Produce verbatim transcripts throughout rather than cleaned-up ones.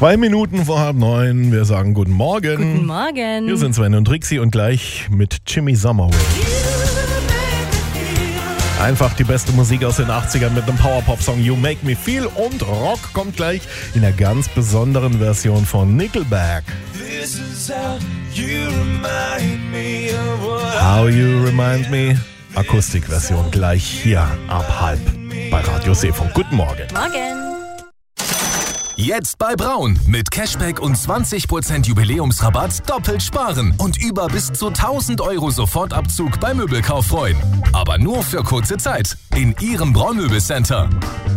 Zwei Minuten vor halb neun. Wir sagen guten Morgen. Guten Morgen. Hier sind Sven und Trixie und gleich mit Jimmy Somerville. Einfach die beste Musik aus den achtzigern mit einem Power-Pop-Song You Make Me Feel, und Rock kommt gleich in einer ganz besonderen Version von Nickelback. This is how you remind me of what How You Remind Me. Akustikversion gleich hier ab halb bei Radio Seefunk. Guten Morgen. Morgen. Jetzt bei Braun. Mit Cashback und zwanzig Prozent Jubiläumsrabatt doppelt sparen und über bis zu tausend Euro Sofortabzug beim Möbelkauf freuen. Aber nur für kurze Zeit in Ihrem Braun-Möbelcenter.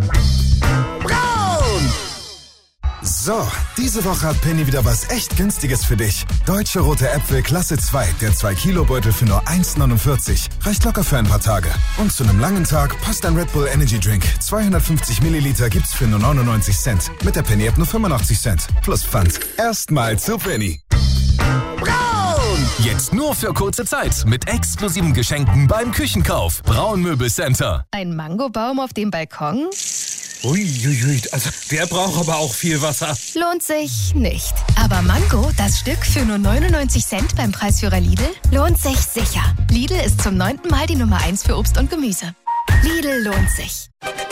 Braun! So, diese Woche hat Penny wieder was echt Günstiges für dich. Deutsche Rote Äpfel Klasse zwei, der zwei Kilo Beutel für nur eins neunundvierzig. Reicht locker für ein paar Tage. Und zu einem langen Tag passt ein Red Bull Energy Drink. zweihundertfünfzig Milliliter gibt's für nur neunundneunzig Cent. Mit der Penny App nur fünfundachtzig Cent. Plus Pfand. Erstmal zu Penny. Braun! Jetzt nur für kurze Zeit mit exklusiven Geschenken beim Küchenkauf. Braun Möbelcenter. Ein Mangobaum auf dem Balkon? Uiuiui, also der braucht aber auch viel Wasser. Lohnt sich nicht. Aber Mango, das Stück für nur neunundneunzig Cent beim Preisführer Lidl, lohnt sich sicher. Lidl ist zum neunten Mal die Nummer eins für Obst und Gemüse. Lidl lohnt sich.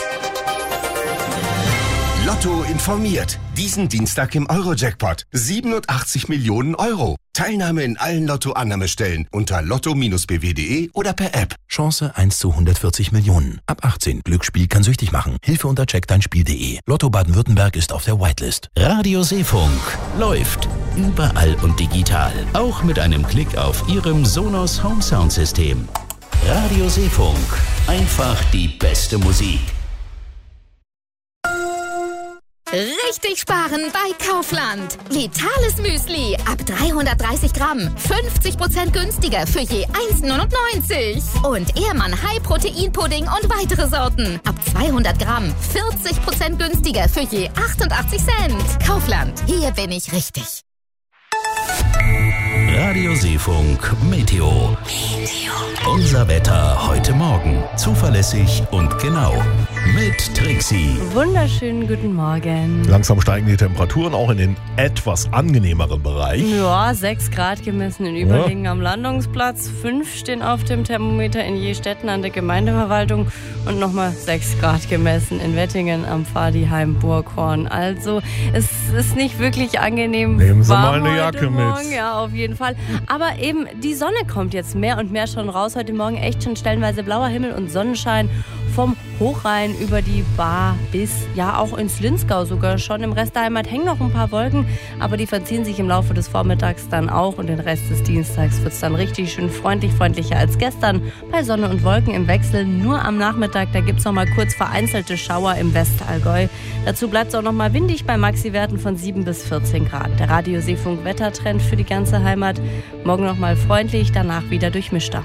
Lotto informiert. Diesen Dienstag im Euro-Jackpot. siebenundachtzig Millionen Euro. Teilnahme in allen Lotto-Annahmestellen unter lotto b w punkt de oder per App. Chance eins zu hundertvierzig Millionen. Ab achtzehn. Glücksspiel kann süchtig machen. Hilfe unter check dein spiel punkt de. Lotto Baden-Württemberg ist auf der Whitelist. Radio Seefunk läuft überall und digital. Auch mit einem Klick auf Ihrem Sonos Home Sound System. Radio Seefunk. Einfach die beste Musik. Richtig sparen bei Kaufland. Vitales Müsli ab dreihundertdreißig Gramm. fünfzig Prozent günstiger für je eins neunundneunzig. Und Ehrmann High Protein Pudding und weitere Sorten. Ab zweihundert Gramm. vierzig Prozent günstiger für je achtundachtzig Cent. Kaufland. Hier bin ich richtig. Radio Seefunk Meteo. Unser Wetter heute Morgen. Zuverlässig und genau. Mit Trixie. Wunderschönen guten Morgen. Langsam steigen die Temperaturen auch in den etwas angenehmeren Bereich. Ja, sechs Grad gemessen in Überlingen ja. am Landungsplatz. Fünf stehen auf dem Thermometer in Jestetten an der Gemeindeverwaltung. Und nochmal sechs Grad gemessen in Wettingen am Pfadiheim-Burghorn. Also es ist nicht wirklich angenehm. Nehmen Sie warm mal eine Jacke Morgen. mit. Ja, auf jeden Fall. Aber eben die Sonne kommt jetzt mehr und mehr schon raus. Heute Morgen echt schon stellenweise blauer Himmel und Sonnenschein vom Hochrhein über die Bar bis ja auch ins Linzgau sogar schon. Im Rest der Heimat hängen noch ein paar Wolken, aber die verziehen sich im Laufe des Vormittags dann auch und den Rest des Dienstags wird es dann richtig schön freundlich, freundlicher als gestern. Bei Sonne und Wolken im Wechsel nur am Nachmittag, da gibt es noch mal kurz vereinzelte Schauer im Westallgäu. Dazu bleibt es auch noch mal windig bei Maxi-Werten von sieben bis vierzehn Grad. Der Radio Seefunk Wettertrend für die ganze Heimat. Morgen noch mal freundlich, danach wieder durchmischter.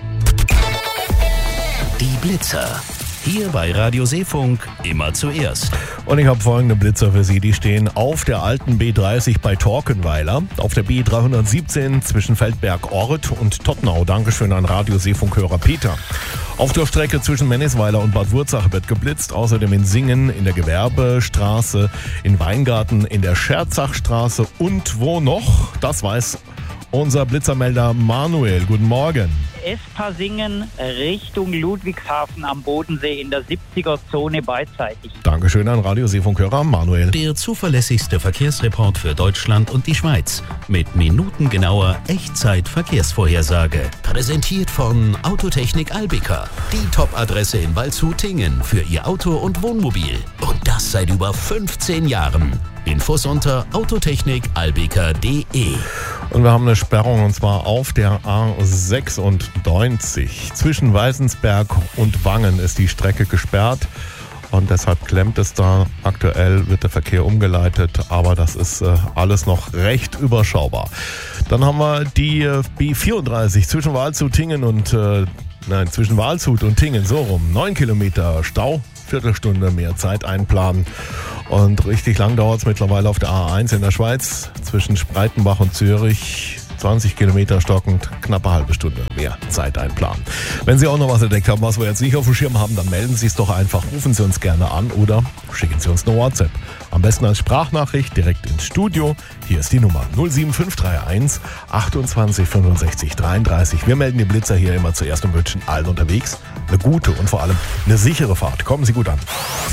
Die Blitzer. Hier bei Radio Seefunk immer zuerst. Und ich habe folgende Blitzer für Sie. Die stehen auf der alten B dreißig bei Torkenweiler, auf der B dreihundertsiebzehn zwischen Feldberg-Ort und Tottnau. Dankeschön an Radio Seefunk-Hörer Peter. Auf der Strecke zwischen Mennisweiler und Bad Wurzach wird geblitzt. Außerdem in Singen, in der Gewerbestraße, in Weingarten, in der Scherzachstraße und wo noch? Das weiß unser Blitzermelder Manuel. Guten Morgen. Espasingen Richtung Ludwigshafen am Bodensee in der siebziger-Zone beidseitig. Dankeschön an Radio Seefunk-Hörer Manuel. Der zuverlässigste Verkehrsreport für Deutschland und die Schweiz. Mit minutengenauer Echtzeit-Verkehrsvorhersage. Präsentiert von Autotechnik Albica. Die Top-Adresse in Waldshut-Tingen für Ihr Auto und Wohnmobil. Und das seit über fünfzehn Jahren. Infos unter autotechnik albica punkt de. Und wir haben eine Sperrung, und zwar auf der A sechsundneunzig. Zwischen Weißensberg und Wangen ist die Strecke gesperrt. Und deshalb klemmt es da. Aktuell wird der Verkehr umgeleitet, aber das ist äh, alles noch recht überschaubar. Dann haben wir die äh, B vierunddreißig zwischen Waldshut-Tingen und äh, nein, zwischen Waldshut und Tingen, so rum. Neun Kilometer Stau, Viertelstunde mehr Zeit einplanen. Und richtig lang dauert es mittlerweile auf der A eins in der Schweiz zwischen Spreitenbach und Zürich. zwanzig Kilometer stockend, knappe halbe Stunde mehr Zeit einplanen. Wenn Sie auch noch was entdeckt haben, was wir jetzt nicht auf dem Schirm haben, dann melden Sie es doch einfach, rufen Sie uns gerne an oder schicken Sie uns eine WhatsApp. Am besten als Sprachnachricht direkt ins Studio. Hier ist die Nummer null sieben fünf drei eins achtundzwanzig fünfundsechzig dreiunddreißig. Wir melden die Blitzer hier immer zuerst und wünschen allen unterwegs eine gute und vor allem eine sichere Fahrt. Kommen Sie gut an.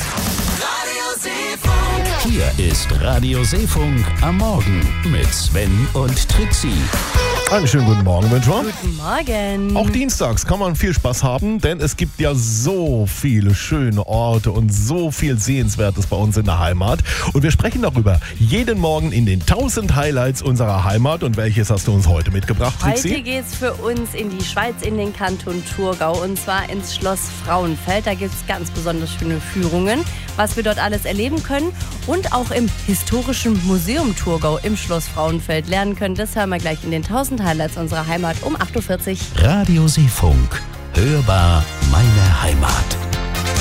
Hier ist Radio Seefunk am Morgen mit Sven und Trixie. Einen schönen guten Morgen, wünsche ich. Guten Morgen. Auch dienstags kann man viel Spaß haben, denn es gibt ja so viele schöne Orte und so viel Sehenswertes bei uns in der Heimat. Und wir sprechen darüber jeden Morgen in den tausend Highlights unserer Heimat. Und welches hast du uns heute mitgebracht, Trixie? Heute geht's für uns in die Schweiz, in den Kanton Thurgau und zwar ins Schloss Frauenfeld. Da gibt's ganz besonders schöne Führungen, was wir dort alles erleben können und auch im historischen Museum Thurgau im Schloss Frauenfeld lernen können. Das hören wir gleich in den tausend Highlights unserer Heimat um acht Uhr vierzig. Radio Seefunk. Hörbar meine Heimat.